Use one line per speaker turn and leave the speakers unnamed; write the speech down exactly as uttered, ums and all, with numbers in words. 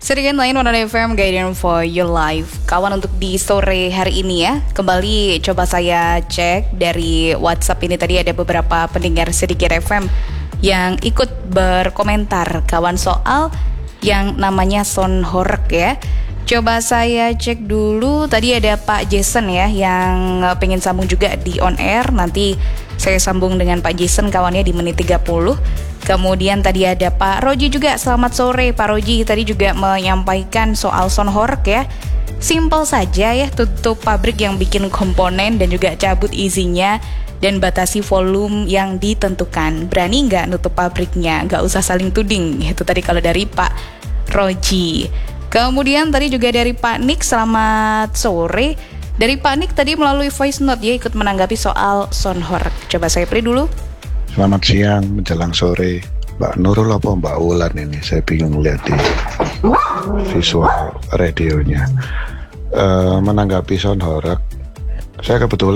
Sedikit lain One F M Guidance for Your Life. Kawan, untuk di sore hari ini ya, kembali coba saya cek dari WhatsApp ini. Tadi ada beberapa pendengar Sedikit F M yang ikut berkomentar kawan soal yang namanya sound horeg ya. Coba saya cek dulu. Tadi ada Pak Jason ya yang pengen sambung juga di on air. Nanti saya sambung dengan Pak Jason kawannya di menit tiga puluh. Kemudian tadi ada Pak Roji juga. Selamat sore Pak Roji. Tadi juga menyampaikan soal sound horeg ya. Simple saja ya, tutup pabrik yang bikin komponen dan juga cabut izinnya dan batasi volume yang ditentukan. Berani nggak nutup pabriknya? Nggak usah saling tuding. Itu tadi kalau dari Pak Roji. Kemudian tadi juga dari Pak Nick, selamat sore. Dari Pak Nick tadi melalui voice note ya ikut menanggapi soal sound horeg. Coba saya play dulu.
Selamat siang menjelang sore, Mbak Nurul apa Mbak Wulan ini? Saya bingung lihat di visual radionya. E, menanggapi sound horeg, saya kebetulan